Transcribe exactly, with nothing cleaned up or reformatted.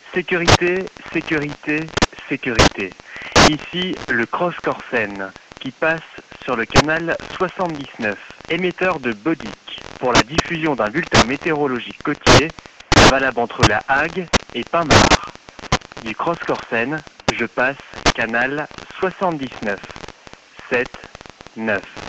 Sécurité, sécurité, sécurité. Ici, le Cross Corsen, qui passe sur le canal soixante-dix-neuf, émetteur de Bodic, pour la diffusion d'un bulletin météorologique côtier, valable entre La Hague et Pinmar. Du Cross Corsen, je passe canal soixante-dix-neuf, sept, neuf.